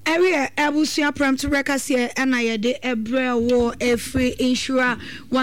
Area Abusia Prem to Recasia and I de Ebra War Free Insura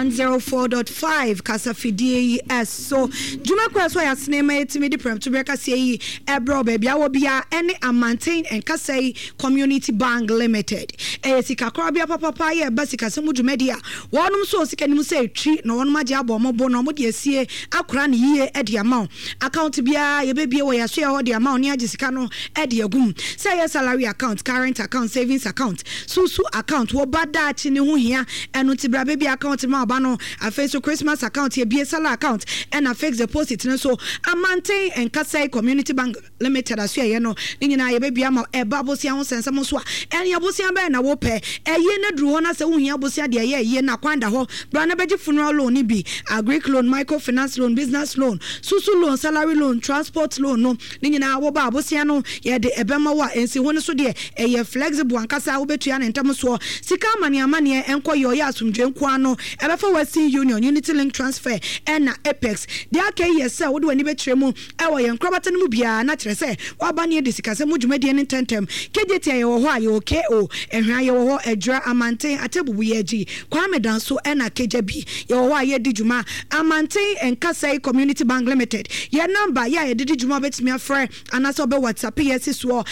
104.5 Casa Fidie so Juma Cross why as name it me the Prem to Recasia Ebro baby I will be any and maintain and Casay Community Bank Limited. Sika Crabia Papa Paya Basica Samuju Media. One so can you say treat no one my job or more bono modia see Akran ye at the amount. Account bia ye baby or ya share the amount near Jessicano at the agum. Say your salary account, current account, savings account, Susu account, wo bada chini hu here, and Utibra baby account Mabano, a face to Christmas account, here be a salary account, and a fixed deposit. So a maintain and Kasai Community Bank Limited as you know, in a baby ama a babosia and some swa, and Yabosia na wope, a yena druona se unya bosia de ye na kwanda ho, brana beji funeral loan be a Greek loan, microfinance loan, business loan, Susu loan, salary loan, transport loan, no, Nina woba bosia no, ye de ebema wa and see one so de a flexible and casa ubetuan and tamuswa, Sika mania enko yo yasum jenkwano, ever Western Union, Unity Link Transfer, and Apex. There can yes, sir, would when you betremu, our young Crabatan Mubia, natural say, Wabani disicasa mujumedian in tentem, Kejete or why okay, oh, and Rayo a dra a maintain a table weji, Kwame Danso and a KJB, your why dijuma, a maintain and Kasai Community Bank Limited. Your number, yeah, dijuma bets me a friend, and that's about WhatsApp, yes, is war,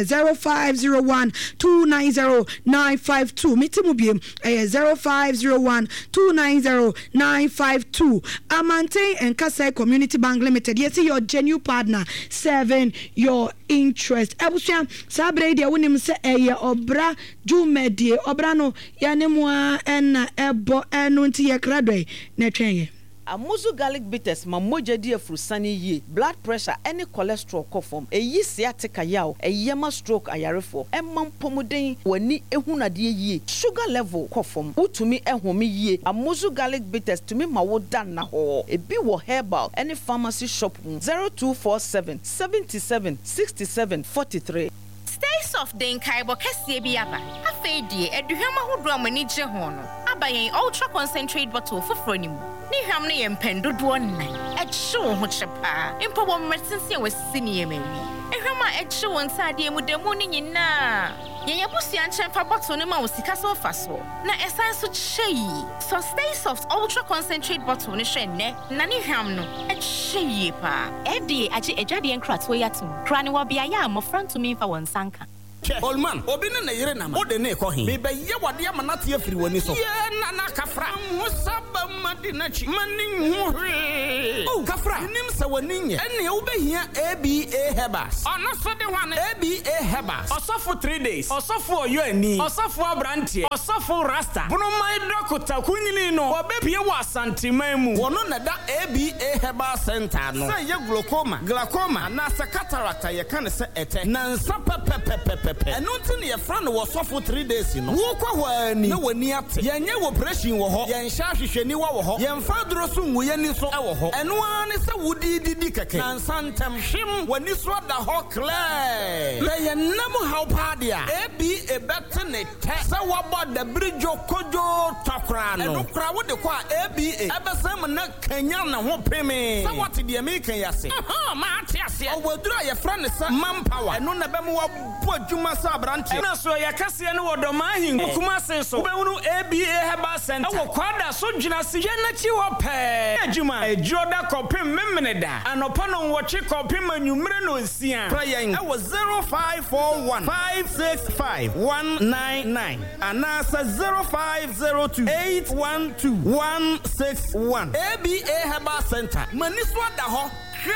0501 290 952. Mitimubium, 0501 290 952. A maintain and Kasai Community Bank Limited. Yes, your genuine partner, serving your interest. Abusiam sabre dia wonim se eye obra jumedie obrano yanemwa en ebo enu nti ye kradoi na twenye Amuzu garlic bitters mamoja die frusani ye blood pressure any cholesterol kofom eyi sciatica yaw eyema stroke ayarefo emam pomuden wani ehunade ye sugar level kofom utumi ehome ye Amuzu garlic bitters tumi mawoda na ho ebi wo herbal any pharmacy shop 0247 77 67 43. Stay soft den kaibo kese bi aba afei die eduhwama hodro amani je ho no abayen ultra concentrate bottle foforo ni mu ni hwam ne yempendodo nnan ehwe ho chepa impo bo mertense wasisi ni yemawi ehwama ehwe won sade mu demu ni nyina yenya busia nchemfa bottle ne ma wosika so faso na esan so chei so stay soft ultra concentrate bottle ne hwe ne na ni hwam no ehwe pa edi age edwade enkrato yatum kra ne wo bia ya amofranto mi fa won sanka Olman, obine na yire nama. Ode ne ko hin. Me be ye wade amanate afiri wani so. Ye na na kafra. Musaba madinachi. Mani hu hwe. Oh, kafra. Nim se wani nye. Ene wo be hia ABA Herbas. Ono so de wan ABA Herbas. Osofo 3 days. Osofo oyo ani. Osofo abrantie. Osofo rasta. Bono mai dokota kunyini no. Obepie wa Asanteman mu. Wono na da ABA Herbas Center no. Say ye glaucoma na se cataract ye kan se ete. Na nsa pepepepepe. And until your friend was off for 3 days, you know. Walk away, no one near Yan operation wo ho, Yan Shashi ni wo ho, Yan Fadro soon we any so our ho, and one is a woody didicake, and Santam Shim when this what the ho clay. Lay a number how padia, be a better net, so what about the bridge of Kojo Tokran, and no crowd with the qua ABA, Abasamana Kenyana won't pay me. So what did the American yassi? Oh, Matias, I will draw your friend is manpower, and none of them will Masa branche na so ya kase ne wodoma hin kuma senso be wonu ABA Herbal Center wo kwada so dwina se ye na chi wo pe adwuma ejoda kopem memene da anopa no wo chi kopem anwumre no nsia prayen e wo 0541 565 199 anasa 0502 812 161 ABA Herbal Center maniswa da ho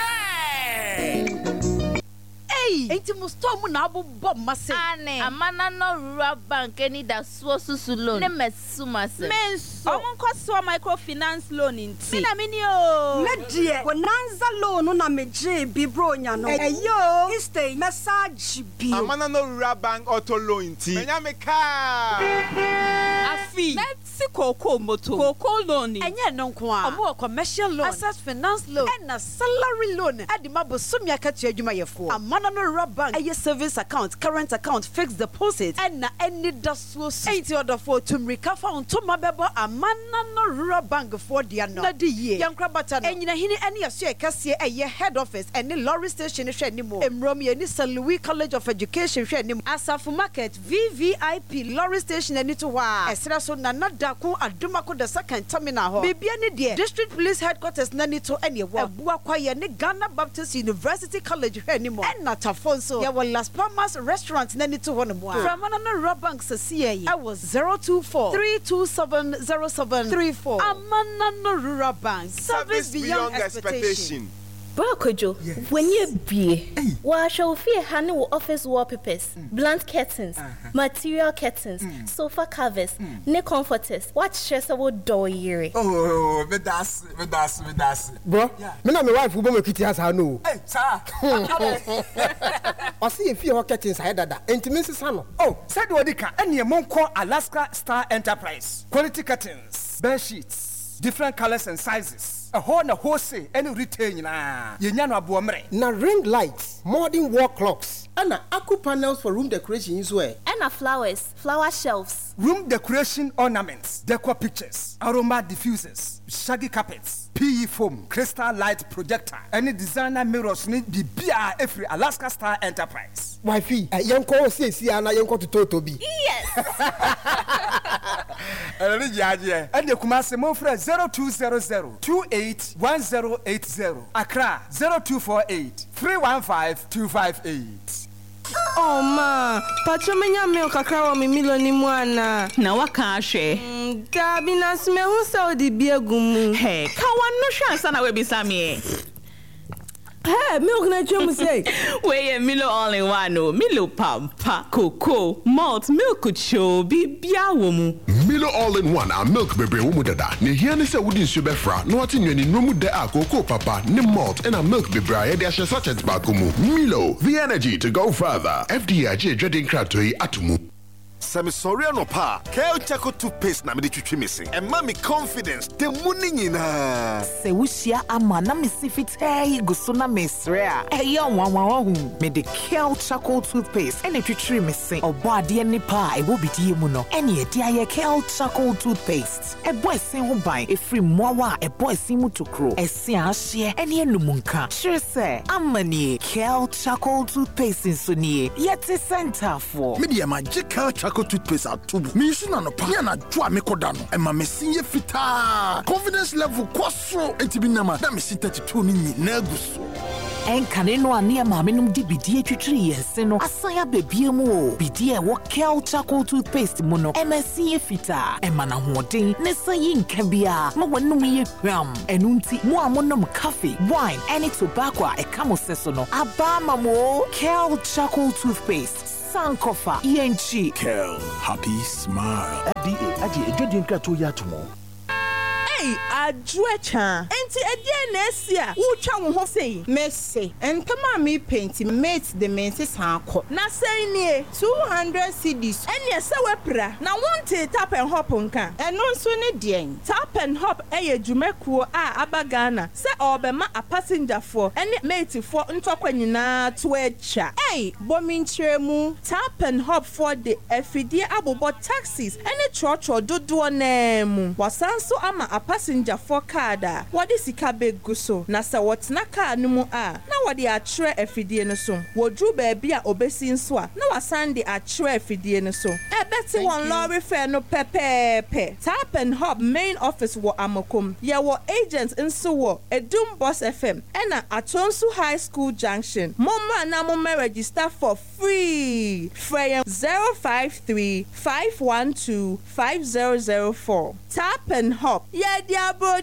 Enti mustomu na abu bob mase. Ane. Amana no rural bank any da susu loan. Ne mesuma se. Menso. Omo kwaso microfinance loan inti. Mina mini o. Medie. Bonanza loan na meje bibronya no. Eyo. Istay message bi. Amana no rural bank auto loan inti. Menya me ka. Afi. Si koko moto. Koko loan. Enye no nko a. Omo commercial loan. Access finance loan. And a salary loan. Adi mabo sumya katu adwuma yefo. Amana Rural Bank, a service account, current account, fixed deposit, and na any dasuos 80 order for to recover on to Mabebo Amana Rural Bank for the anno. Nadi ye, young Krabata, and you know, any of your cassia a year head office, and the lorry station anymore. Emromi and St. Louis College of Education, Asafu Market, VVIP, lorry station, and to wa. Esraso Nana Daku, Adumako the second terminal. Baby, any dear district police headquarters, Nani to any war. Buakwaya, Ghana Baptist University College, anymore. And not Afonso. There were Las Palmas restaurants, Nani to one more. From another Rural Bank, CA, I was 024 327 0734. Amana Rural Bank, service beyond expectation. Brokojo, when you be, why shall fear handle office wallpapers, blunt curtains, material curtains, sofa covers, knee comforters, what stressable door year? Oh, that's. Bro, me and my wife will make it as I know. Hey, sir. I see a few curtains I had that. Intimacy, son. Oh, said Wadika, and your mom call Alaska Star Enterprise. Quality curtains, bed sheets, different colors and sizes. A wholesale any retail na na ring lights, modern wall clocks, and aqua panels for room decoration as well. And flowers, flower shelves, room decoration ornaments, decor pictures, aroma diffusers, shaggy carpets, PE foam, crystal light projector, any designer mirrors need the BR every Alaska Star Enterprise. Wifey, young call says and I to Totobi. Yes. And the Kumasi Mofre 0200 281080. Accra 0248 315 258. Oh ma, pachomenya milk kakra mi miloni mwana. Na waka ahwe. Gabi na sme hu se odi biegumu. Hey, ka wanu hwansa na we bisame. Hey, milk na chum say. We Milo all in one no. Milo pampa, cocoa, malt, milk cho bibia womu. Milo all in one a milk bebe womu dada. Ne hia ne se wudi nsu befra. No ati nwani no mu de a cocoa papa, ne malt and a milk bebe a de ahye sachet ba komu. Milo, the energy to go further. FDA dreading kratoi atumu. Sami sorry no pa. Kale Chaco toothpaste na me de twitwi missing. And mommy confidence the money nyina. Se wushia ama na me sifite guso na mesre a. Eya wanwan hu. Me de Kale Chaco toothpaste ene twitwi missing. Obo ade ni pa e wo bidie mu no. Ene e dia ye Kale Chaco toothpaste. E boy sen ho ban e free mowa e boy sen mu tokro. E se ahye ene enumunka. Sure say amani Kale Chaco toothpaste insoni. Yeti center for. Me de magical Chaco toothpaste at tubu. Me use na no pa na dwa me kodano. E ma me sinye fita. Confidence level kwaso entibi nama. Na me sin 32 ni nyina guso. Enkane no ane ma me num di bidie twitwiri yense no. Asanya bebie mu o. Bidie wo Kale Chaco toothpaste mu no. E ma sinye fita. E ma na hoden ne sayi nka bia. Ma wanum ye hwam. Enu nti mo amonom coffee, wine, any tobacco e kamo seso no. Aba mamo Kale Chaco toothpaste. Sankofa ENG Kale happy smile. FDA aje ejodi nkrato ya tomo. Hey, adwecha. Enti edie na esia. Wo twa wo ho sei. Messi. Enkama me paint mate the menses hanko. Na sei nie 200 cedis. Ene se wepra. Na wonte tap and hop nka. Eno nso ne dien. Tap and hop eye dwumekuo a abagana. Se obema a passenger for ene mate for ntokwa nyina to echa. Hey, bominchiremu. Tap and hop for the afidie abobo taxis. Ene chocho dodo na mu. Wasanso ama a passenger for kada. What is sika begu so? Na sa watna car no mu a. Na wadi a tre afidie no so. Wodru baabi a obesi nso a. Na wasande a tre afidie no so. E beti won lorry fare no pepepe. Tap and Hop main office wo Amokom. Ye wo agents nso wo Edum Boss FM. Ena Atonsu High School Junction. Moma na moma register for free. Frame 053 512 5004. Tap and Hop. Yeah, Diabo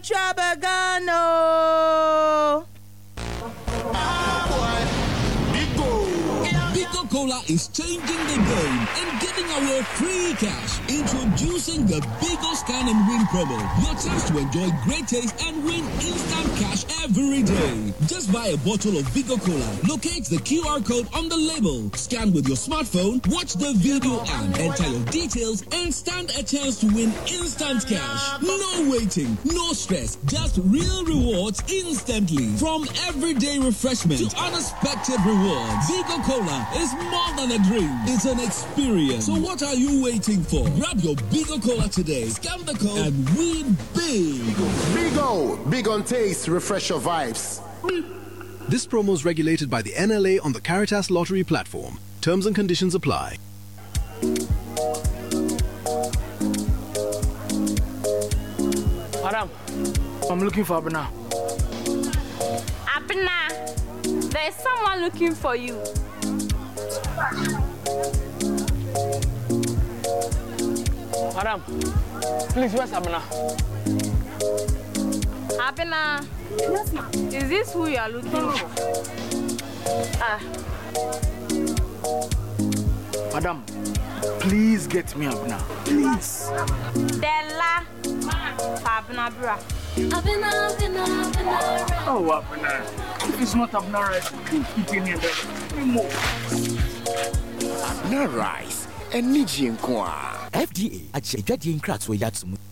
Chabagano. Bigo Cola is changing the game and giving away free cash. Introducing the Bigo Scan and Win promo. Your chance to enjoy great taste and win instant cash every day. Just buy a bottle of Bigo Cola. Locate the QR code on the label. Scan with your smartphone, watch the video and enter your details and stand a chance to win instant cash. No waiting, no stress, just real rewards instantly. From everyday refreshment to unexpected rewards, Bigo Cola is more than a drink. It's an experience. So what are you waiting for? Grab your Bigo Cola today. Scan the code and win big. Bigo, big on taste, refresh your vibes. This promo is regulated by the NLA on the Caritas Lottery platform. Terms and conditions apply. Madam, I'm looking for Abena. Abena, there's someone looking for you. Madam, please, where's Abena? Abena, yes, ma'am. Is this who you are looking for? Madam, please get me Abena, please. Della, Abena bra. Oh, Abena. If it's not Abena rice, keep it in here. Abena rice, and Niji Nkwa. FDA, I check that the incrats were yet.